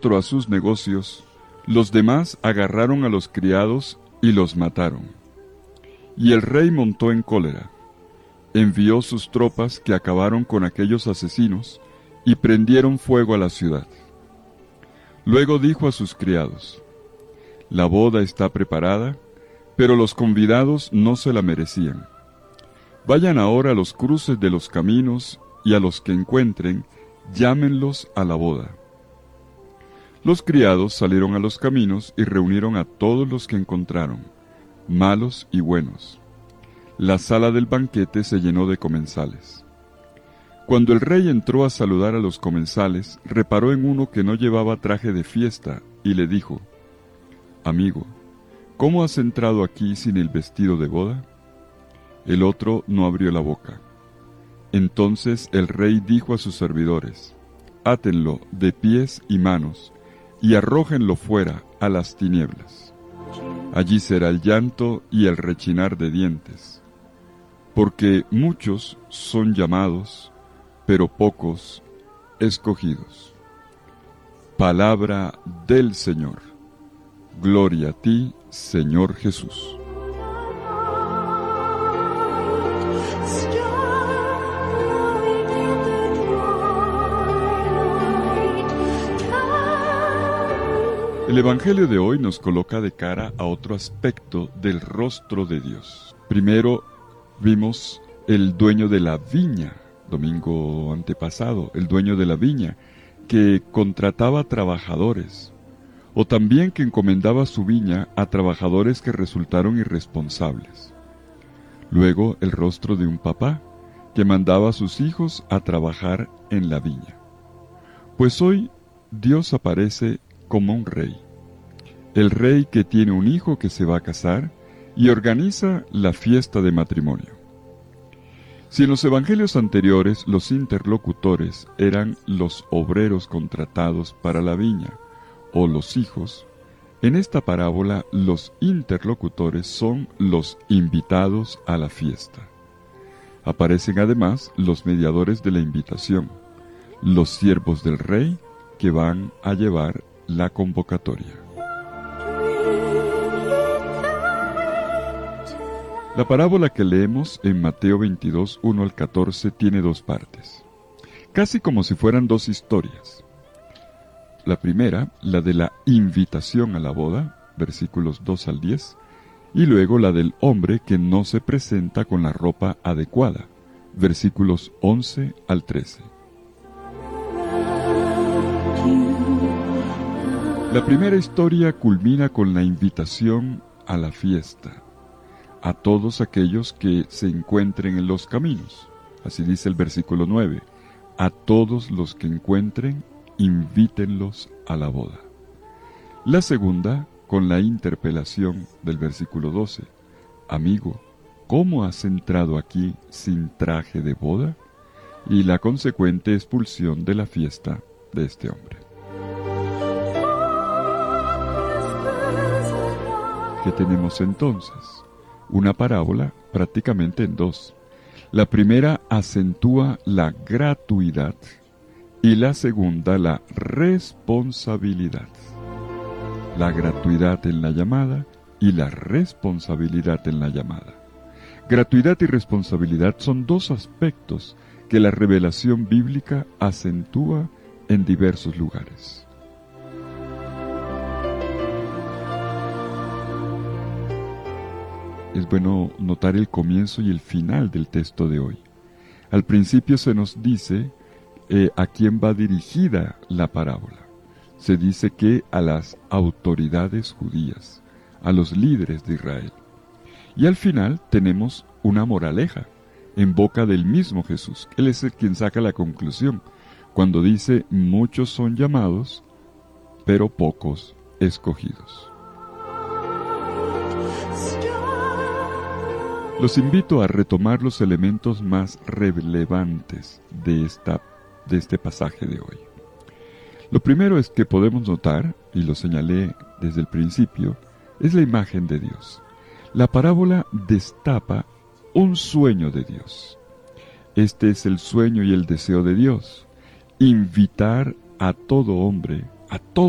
otro a sus negocios, los demás agarraron a los criados y los mataron. Y el rey montó en cólera. Envió sus tropas que acabaron con aquellos asesinos y prendieron fuego a la ciudad. Luego dijo a sus criados: la boda está preparada, pero los convidados no se la merecían. Vayan ahora a los cruces de los caminos y a los que encuentren, llámenlos a la boda. Los criados salieron a los caminos y reunieron a todos los que encontraron, malos y buenos. La sala del banquete se llenó de comensales. Cuando el rey entró a saludar a los comensales, reparó en uno que no llevaba traje de fiesta y le dijo: amigo, ¿cómo has entrado aquí sin el vestido de boda? El otro no abrió la boca. Entonces el rey dijo a sus servidores: átenlo de pies y manos y arrójenlo fuera a las tinieblas. Allí será el llanto y el rechinar de dientes, porque muchos son llamados, pero pocos escogidos. Palabra del Señor. Gloria a ti, Señor Jesús. El Evangelio de hoy nos coloca de cara a otro aspecto del rostro de Dios. Primero vimos el dueño de la viña, domingo antepasado, el dueño de la viña, que contrataba trabajadores, o también que encomendaba su viña a trabajadores que resultaron irresponsables. Luego el rostro de un papá, que mandaba a sus hijos a trabajar en la viña. Pues hoy Dios aparece como un rey. El rey que tiene un hijo que se va a casar y organiza la fiesta de matrimonio. Si en los evangelios anteriores los interlocutores eran los obreros contratados para la viña o los hijos, en esta parábola los interlocutores son los invitados a la fiesta. Aparecen además los mediadores de la invitación, los siervos del rey que van a llevar la convocatoria. La parábola que leemos en Mateo 22, 1 al 14 tiene dos partes, casi como si fueran dos historias. La primera, la de la invitación a la boda, versículos 2 al 10, y luego la del hombre que no se presenta con la ropa adecuada, versículos 11 al 13. La primera historia culmina con la invitación a la fiesta, a todos aquellos que se encuentren en los caminos. Así dice el versículo 9, a todos los que encuentren, invítenlos a la boda. La segunda, con la interpelación del versículo 12, amigo, ¿cómo has entrado aquí sin traje de boda? Y la consecuente expulsión de la fiesta de este hombre. ¿Qué tenemos entonces? Una parábola prácticamente en dos. La primera acentúa la gratuidad y la segunda la responsabilidad. La gratuidad en la llamada y la responsabilidad en la llamada. Gratuidad y responsabilidad son dos aspectos que la revelación bíblica acentúa en diversos lugares. Es bueno notar el comienzo y el final del texto de hoy. Al principio se nos dice a quién va dirigida la parábola. Se dice que a las autoridades judías, a los líderes de Israel. Y al final tenemos una moraleja en boca del mismo Jesús. Él es el quien saca la conclusión cuando dice: muchos son llamados, pero pocos escogidos. Los invito a retomar los elementos más relevantes de este pasaje de hoy. Lo primero es que podemos notar, y lo señalé desde el principio, es la imagen de Dios. La parábola destapa un sueño de Dios. Este es el sueño y el deseo de Dios: invitar a todo hombre, a todo